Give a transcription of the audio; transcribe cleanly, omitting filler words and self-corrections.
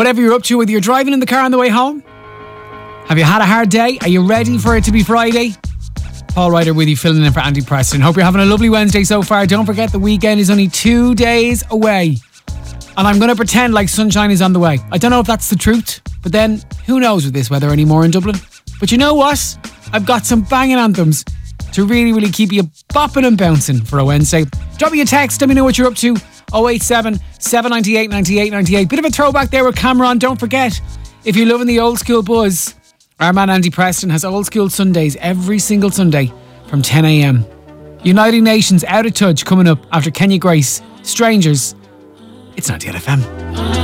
Whatever you're up to, whether you're driving in the car on the way home, have you had a hard day? Are you ready for it to be Friday? Paul Ryder with you, filling in for Andy Preston. Hope you're having a lovely Wednesday so far. Don't forget the weekend is only 2 days away. And I'm going to pretend like sunshine is on the way. I don't know if that's the truth, but then who knows with this weather anymore in Dublin. But you know what? I've got some banging anthems to really, really keep you bopping and bouncing for a Wednesday. Drop me a text, let me know what you're up to. 087 798 98 98. Bit of a throwback there with Cameron. Don't forget, if you're loving the old school buzz, our man Andy Preston has Old School Sundays every single Sunday from 10 a.m. United Nations Out of Touch coming up after Kenya Grace. Strangers. It's 90 FM.